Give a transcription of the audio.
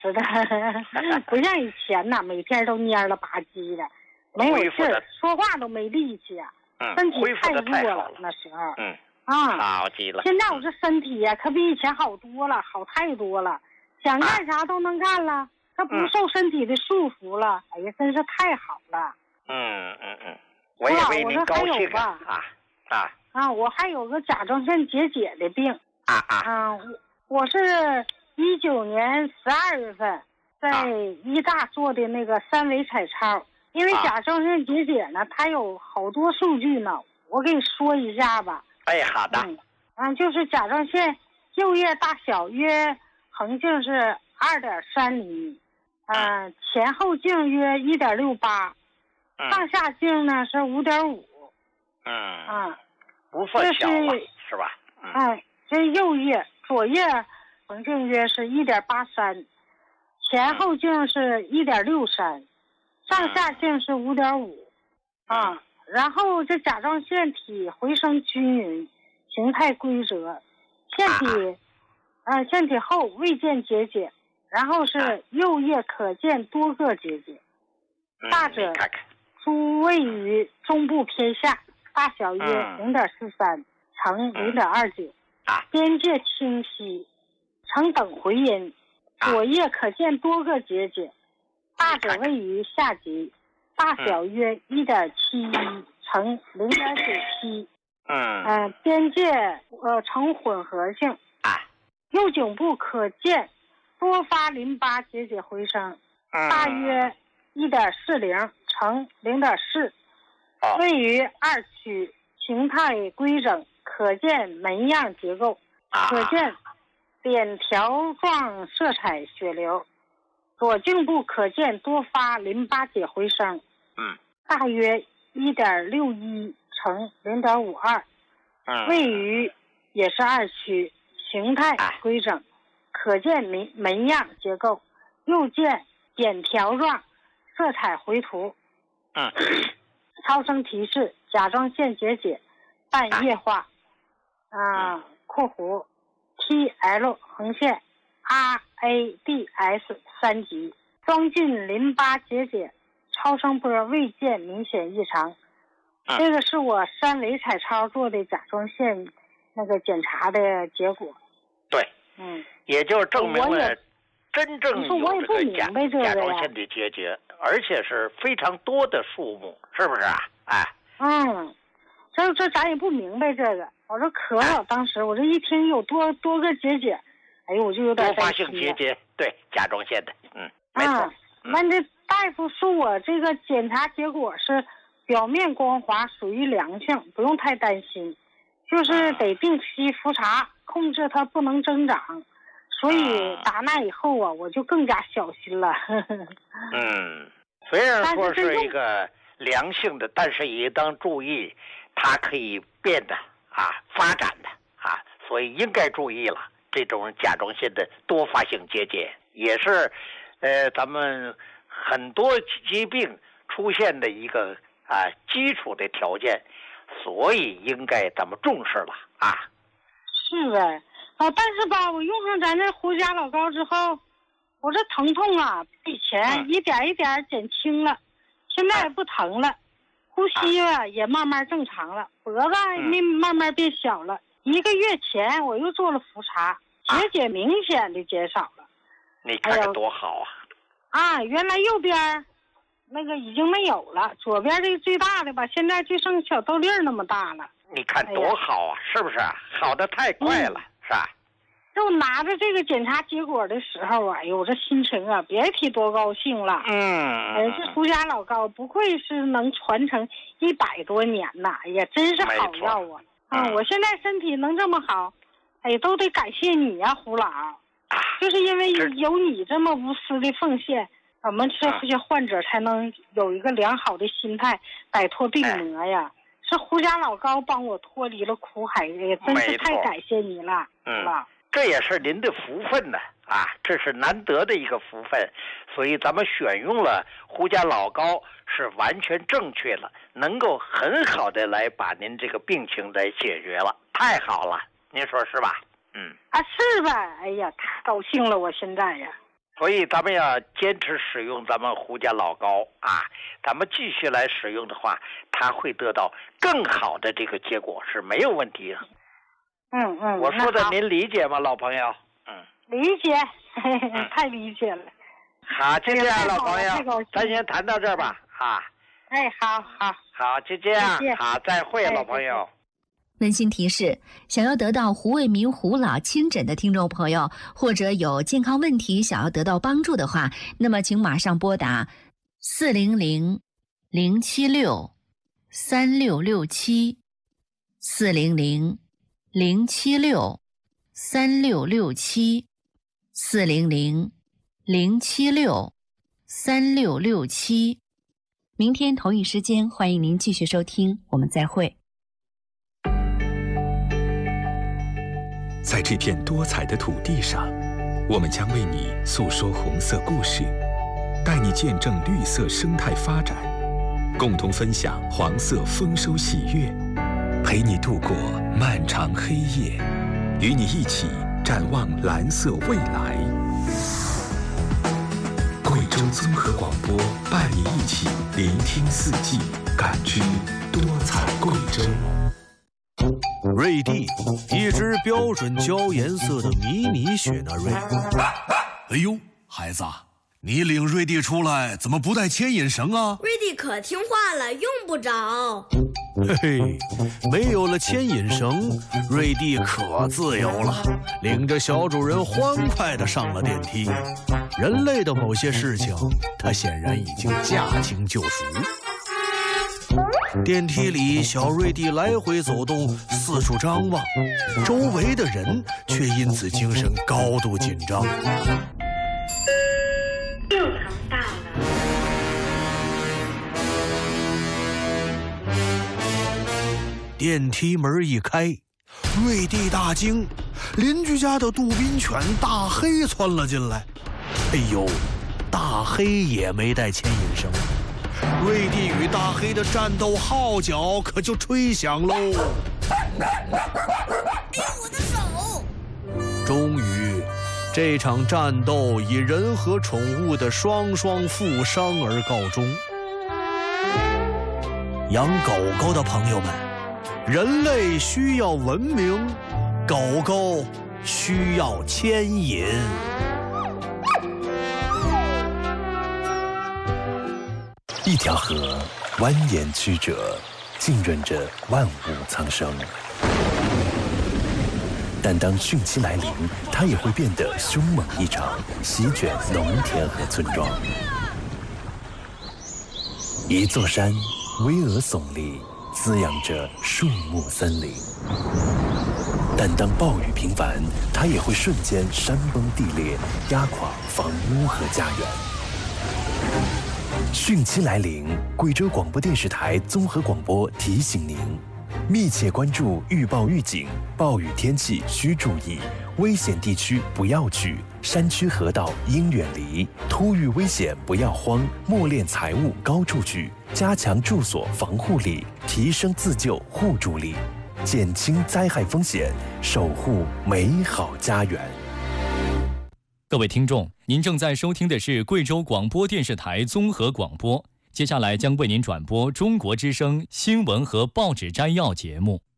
是的，不像以前呐，每天都蔫了吧唧的，没有劲儿，说话都没力气啊，身体太弱了那时候。 好极了。 现在我这身体呀，可比以前好多了，好太多了，想干啥都能干了，它不受身体的束缚了。哎呀，真是太好了。 我也为您高兴我还有个甲状腺结节的病。我是19年12月份在医大做的那个3维彩超，因为甲状腺结节呢，它有好多数据呢，我给你说一下吧。 好的。 就是甲状腺右叶大小约横径是2.3厘米，前后径约1.68，上下径呢是5.5。 不算小了，是吧？ 这右叶左叶横径约是1.83，前后径是1.63，上下径是5.5。然后这甲状腺体回声均匀，形态规则，腺体后未见结节，然后是右叶可见多个结节，大者诸位于中部偏下，大小约0.43乘0.29，边界清晰，呈等回音，左叶可见多个结节，大者位于下极，大小约1.71乘0.97，边界呈混合性。右颈部可见多发淋巴结节回声，大约1.40乘0.4，位于2区，形态规整，可见门样结构，可见扁条状色彩血流。左颈部可见多发淋巴结回声，大约1.61乘0.52，位于也是2区，形态规整，可见门样结构，右见扁条状色彩回图。超声提示甲状腺结节半液化，括弧 TL 横线 RADS 3级，装进淋巴结节，超声波未见明显异常。这个是我3维彩超做的甲状腺那个检查的结果。 对，也就证明了真正有这个甲状腺的结节，而且是非常多的数目，是不是啊？ 这咱也不明白这个，我说可了，当时我这一听有多个结节，哎呦，我就有点多发性结节，对，甲状腺的，没错。 那这大夫说我这个检查结果是表面光滑，属于良性，不用太担心，就是得定期复查，控制它不能增长。所以打那以后啊，我就更加小心了。 虽然说是一个良性的，但是也当注意，它可以变的发展的所以应该注意了。这种甲状腺的多发性结节也是咱们很多疾病出现的一个基础的条件，所以应该咱们重视了是呗。但是吧，我用上咱这胡甲老膏之后，我这疼痛比以前一点一点减轻了，现在也不疼了，呼吸也慢慢正常了，脖子也慢慢变小了。1个月前我又做了复查，结节明显的减少了。 你看看多好原来右边那个已经没有了，左边这个最大的吧，现在就剩小豆粒儿那么大了。 你看多好是不是？好的太快了，是吧？ 就拿着这个检查结果的时候哎呦，我这心情别提多高兴了。这胡甲老膏不愧是能传承100多年呐，哎呀，真是好药我现在身体能这么好，都得感谢你呀，胡老。就是因为有你这么无私的奉献，我们这些患者才能有一个良好的心态，摆脱病魔呀。是胡甲老膏帮我脱离了苦海，也真是太感谢你了， 这也是您的福分呢这是难得的一个福分，所以咱们选用了胡甲老膏是完全正确了，能够很好的来把您这个病情来解决了，太好了，您说是吧？ 是吧？哎呀，太高兴了，我现在呀。 所以咱们要坚持使用咱们胡家老膏啊，咱们继续来使用的话，它会得到更好的这个结果是没有问题的。我说的您理解吗，老朋友？ 理解，太理解了。 好，就这样，老朋友，咱先谈到这儿吧。好，就这样。好，再会，老朋友。 温馨提示：想要得到胡卫民胡老亲诊的听众朋友，或者有健康问题想要得到帮助的话，那么请马上拨打400-076-3667 400-076-3667 400-076-3667。明天同一时间，欢迎您继续收听，我们再会。 在这片多彩的土地上，我们将为你诉说红色故事，带你见证绿色生态发展，共同分享黄色丰收喜悦，陪你度过漫长黑夜，与你一起展望蓝色未来。贵州综合广播伴你一起聆听四季，感知多彩贵州。 瑞蒂，一只标准焦颜色的迷你雪纳瑞。 哎呦，孩子，你领瑞蒂出来怎么不带牵引绳啊？ 瑞蒂可听话了，用不着。 嘿嘿，没有了牵引绳，瑞蒂可自由了，领着小主人欢快地上了电梯。人类的某些事情，他显然已经驾轻就熟。电梯里，小瑞蒂来回走动，四处张望，周围的人却因此精神高度紧张。 6层到了。 电梯门一开，瑞蒂大惊，邻居家的杜宾犬大黑窜了进来。哎呦，大黑也没带牵引绳。瑞蒂与大黑的战斗号角可就吹响喽！ 我的手！ 终于，这场战斗以人和宠物的双双负伤而告终。养狗狗的朋友们，人类需要文明，狗狗需要牵引。 一条河蜿蜒曲折，浸润着万物苍生。但当汛期来临，它也会变得凶猛异常，席卷农田和村庄。一座山巍峨耸立，滋养着树木森林。但当暴雨频繁，它也会瞬间山崩地裂，压垮房屋和家园。汛期来临，贵州广播电视台综合广播提醒您：密切关注预报预警，暴雨天气需注意，危险地区不要去，山区河道应远离，突遇危险不要慌，默敛财物高处举，加强住所防护力，提升自救互助力，减轻灾害风险，守护美好家园。 各位听众，您正在收听的是贵州广播电视台综合广播，接下来将为您转播中国之声新闻和报纸摘要节目。